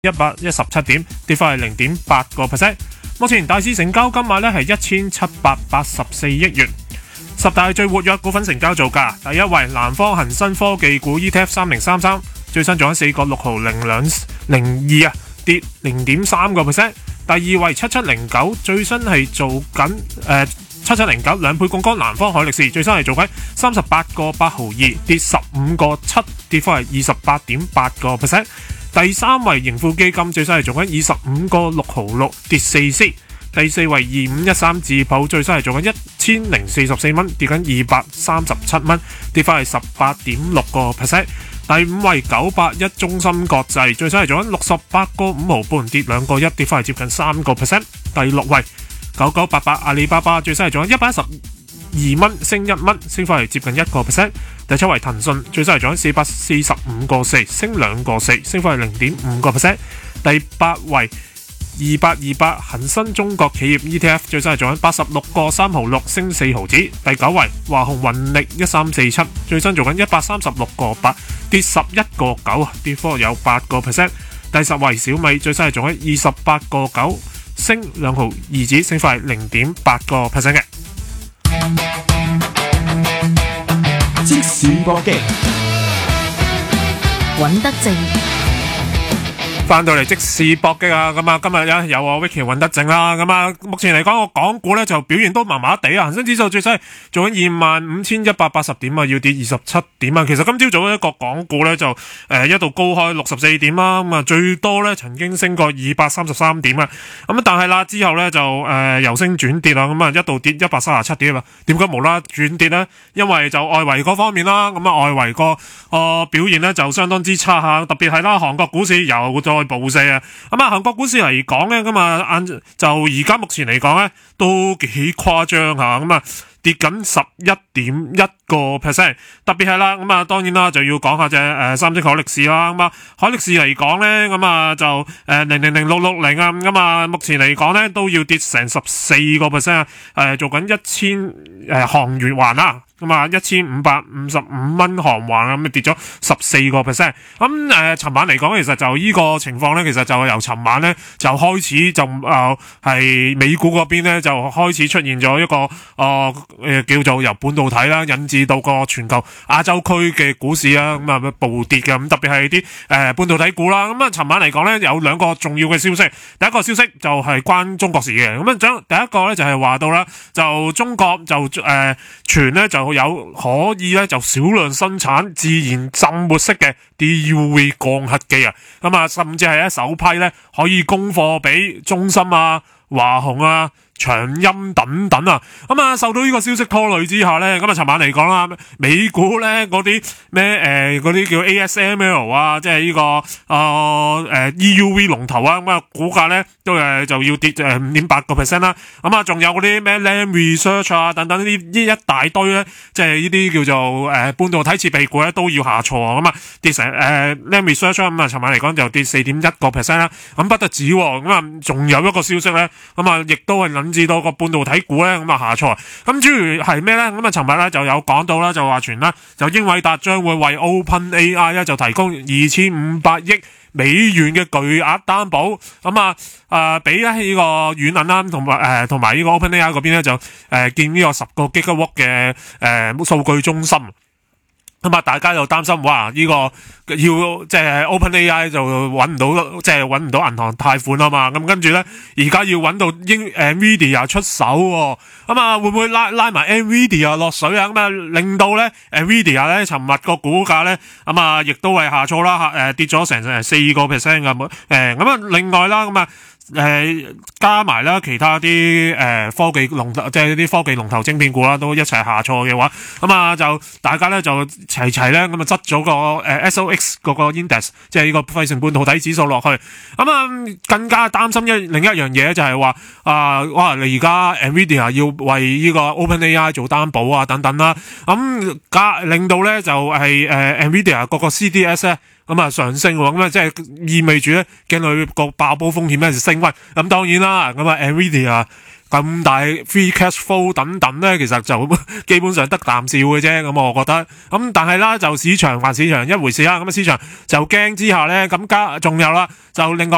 117點，跌幅係0.8%。目前大市成交金額咧係1784億元。十大最活躍股份成交造價，第一位南方恒生科技股 ETF 3033，最新做緊4個6毫02啊，跌0.3%。第二位7709，最新係做緊7709兩倍槓桿南方海力士，最新係做緊38個8毫2，跌15個7，跌幅係28.8%。第三位盈富基金，最新係做緊25個6毫6，跌4仙。第四位2513智譜，最新係做緊1044蚊，跌緊237蚊，跌幅係18.6%。第五位981中芯國際，最新係做緊68個5毫半，跌2個1，跌幅係接近3%。第六位9988阿里巴巴，最新係做緊112蚊，升1蚊，升幅係接近1%。第七位騰訊，最新係做緊445個4，升2個4，升幅係0.5%。第八位2828恒生中國企業 ETF， 最新係做緊86個3毫6，升4毫子。第九位華虹雲力1347，最新做緊136個8，跌11個9，跌幅有8%。第十位小米，最新係做緊28個9，升2毫2子，升幅係0.8%嘅。 即時搏擊， 尹德正。 翻到嚟即時搏擊啊！咁啊，今日有我 Vicky 尹德正啦。咁啊，目前嚟講，個港股咧就表現都麻麻地啊。恒生指數最新做緊25,180點啊，要跌27點啊。其實今朝早一個港股咧就一度高開64點啦。咁啊，最多咧曾經升過233點啊。咁啊，但係啦之後咧就由升轉跌啦。咁啊，一度跌137點啊。點解無啦啦轉跌咧？因為就外圍嗰方面啦。咁啊，外圍個表現咧就相當之差嚇，特別係啦韓國股市又再暴瀉啊！咁啊，韓國股市嚟講咧，咁啊就而家目前嚟講咧，都幾誇張嚇，咁啊跌緊11.1%，特別係啦，咁啊當然啦就要講下隻三星海力士啦，咁啊海力士嚟講咧，咁啊就000660啊，咁啊目前嚟講咧都要跌成14%啊，做緊1000韓元環啦。咁啊，1555蚊韓環啊，咁跌咗14%。咁尋晚嚟講，其實就呢個情況咧，其實就由尋晚咧就開始就係美股嗰邊咧就開始出現咗一個叫做由半導體啦引致到個全球亞洲區嘅股市啊，咁啊暴跌嘅。咁特別係啲半導體股啦。咁啊，尋晚嚟講咧有兩個重要嘅消息。第一個消息就係關中國事嘅。咁啊，第一個咧就係話到啦，就中國就傳咧就有可以咧就少量生產自然浸沒式嘅 DUV 光刻機啊，咁啊甚至係首批咧可以供貨俾中芯啊、華虹啊、長鑫等等啊，咁啊受到呢個消息拖累之下咧，咁啊尋晚嚟講啦，美股咧嗰啲嗰啲叫 ASML 啊，即係呢個EUV 龍頭啊，咁啊股價咧都就要跌5.8% 啦，咁啊仲有嗰啲咩 Lam Research 啊等等呢一大堆咧，即係呢啲叫做半導體設備股咧都要下挫啊，咁啊跌成Lam Research 咁啊尋晚嚟講就跌4.1% 啦，咁不得止喎，咁啊仲有一個消息咧，咁啊亦都係引致到個半導體股咧咁啊下挫，咁主要係咩咧？咁啊尋日咧就有講到啦，就話傳啦，就英偉達將會為 OpenAI 咧就提供2500億美元嘅巨額擔保，咁啊俾咧呢個軟銀啦，同埋呢個 OpenAI 嗰邊咧就建呢個10個 gigawatt 嘅數據中心。咁啊，大家就擔心，哇！呢個要即係 OpenAI 就揾唔到，即係揾唔到銀行貸款啊嘛。咁跟住咧，而家要揾到NVIDIA 出手喎。咁啊，會唔會拉埋 NVIDIA 落水啊？咁啊，令到咧 NVIDIA 咧，尋日個股價咧，咁啊，亦都係下挫啦，跌咗成4%咁。咁啊，另外啦，咁啊。加埋啦，其他啲科技龍頭，即係啲科技龍頭晶片股啦，都一齊下挫嘅話，咁啊就大家咧就齊咧咁啊執咗個SOX 嗰個 index， 即係呢個費城半導體指數落去，咁啊更加擔心另一樣嘢就係話哇你而家 NVIDIA 要為呢個 OpenAI 做擔保啊等等啦，咁令到咧就係NVIDIA 嗰個 CDS 咧。咁啊上升喎，咁啊即係意味住咧驚佢個爆煲風險咧就升溫。咁當然啦，咁啊 NVIDIA 咁大 free cash flow 等等咧，其實就基本上得啖笑嘅啫。咁我覺得，咁但係啦，就市場還市場一回事啦。咁啊市場就驚之下咧，咁仲有啦，就另外。